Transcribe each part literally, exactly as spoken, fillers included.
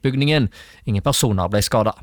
bygningen. Ingen personer ble skadet.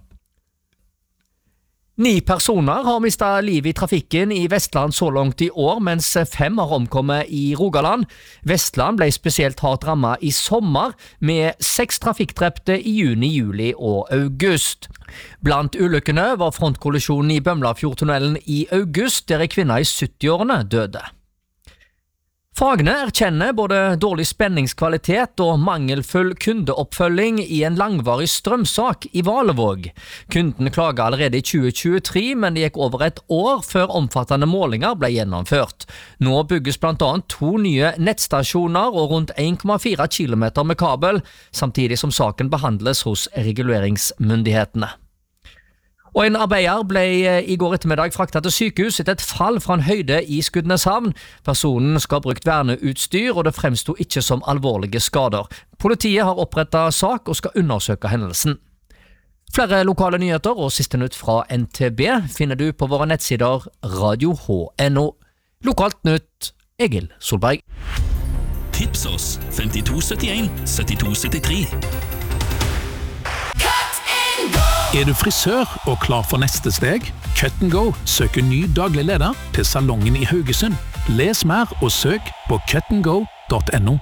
Ni personer har mistet livet i trafikken i Vestland så langt i år, mens fem har omkommet i Rogaland. Vestland ble spesielt hardt rammet i sommer, med seks trafikkdrepte i juni, juli og august. Blant ulykkene var frontkollisjonen i Bømlafjordtunnelen i august, der en kvinne i sytti-årene døde. Fagene erkjenner både dårlig spenningskvalitet og mangelfull kundeoppfølging i en langvarig strømsak i Valevåg. Kunden klaget allerede i tjue tjuetre, men det gikk over et år før omfattende målinger ble gjennomført. Nå bygges blant annet to nye nettstasjoner og rundt en komma fire kilometer med kabel, samtidig som saken behandles hos reguleringsmyndighetene. Og en arbeider ble i går ettermiddag fraktet til sykehus etter et fall fra en høyde i Skudeneshavn. Personen skal ha brukt verneutstyr, og det fremstod ikke som alvorlige skader. Politiet har opprettet sak og skal undersøke hendelsen. Flere lokale nyheter og siste nytt fra N T B finner du på våre nettsider radio h punktum n o. Lokalt nytt, Egil Solberg. Tips oss femtito syttien syttito syttitre. Er du frisør og klar for neste steg? Cut and Go søker ny daglig leder til salongen i Haugesund. Les mer og søk på cut and go punktum n o.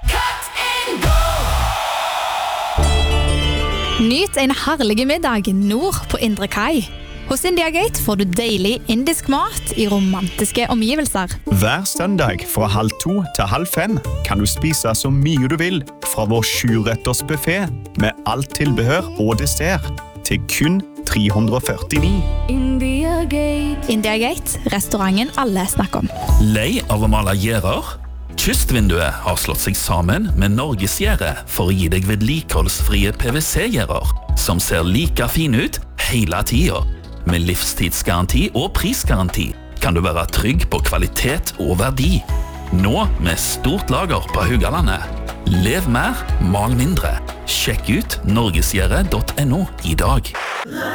Nyt en herlig middag nord på Indre Kai. Hos India Gate får du deilig indisk mat i romantiske omgivelser. Hver søndag fra halv to til halv fem kan du spise så mye du vil fra vår sjuretters buffet med alt tilbehør og dessert til kun tre hundre og førtini. India Gate. India Gate, restauranten alle snakker om. Lei av å male gjerder? Kystvinduet har slått seg sammen med Norgesgjerde for å gi deg vedlikeholdsfrie P V C-gjerder, som ser like fine ut hele tiden. Med livstidsgaranti og prisgaranti kan du være trygg på kvalitet og verdi. Nå med stort lager på Haugalandet. Lev mer, mal mindre. Sjekk ut norgesgjerde punktum n o i dag.